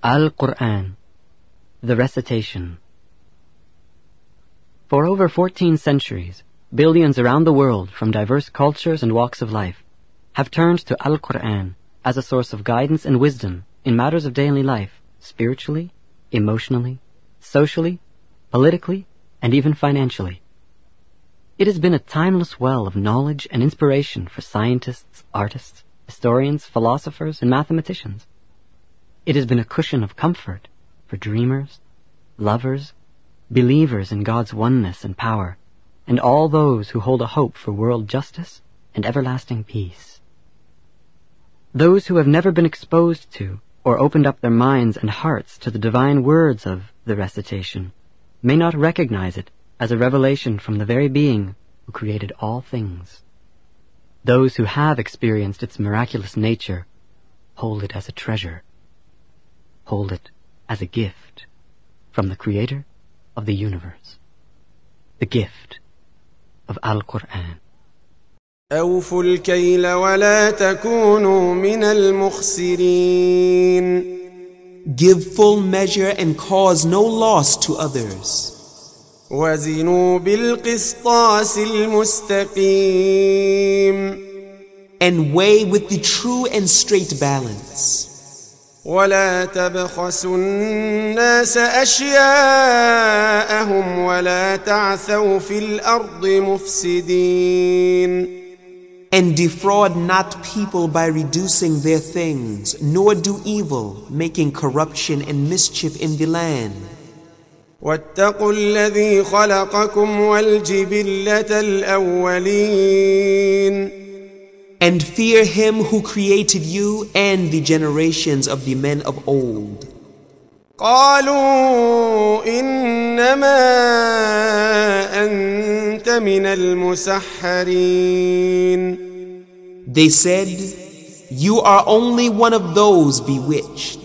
Al-Quran, the recitation. For over 14 centuries, billions around the world from diverse cultures and walks of life have turned to Al-Quran as a source of guidance and wisdom in matters of daily life, spiritually, emotionally, socially, politically, and even financially. It has been a timeless well of knowledge and inspiration for scientists, artists, historians, philosophers, and mathematicians. It has been a cushion of comfort for dreamers, lovers, believers in God's oneness and power, and all those who hold a hope for world justice and everlasting peace. Those who have never been exposed to or opened up their minds and hearts to the divine words of the recitation may not recognize it as a revelation from the very being who created all things. Those who have experienced its miraculous nature hold it as a treasure, hold it as a gift from the Creator of the universe, the gift of Al-Quran. أوفوا الكيل ولا تكونوا من المخسرين. Give full measure and cause no loss to others. وزنوا بالقسطاس المستقيم. And weigh with the true and straight balance. ولا تبخسوا الناس أشياءهم ولا تعثوا في الأرض مفسدين. And defraud not people by reducing their things, nor do evil, making corruption and mischief in the land. واتقوا الذي خلقكم والجبلة الأولين. And fear him who created you and the generations of the men of old. قالوا إنما أنت من المسحرين. They said, you are only one of those bewitched.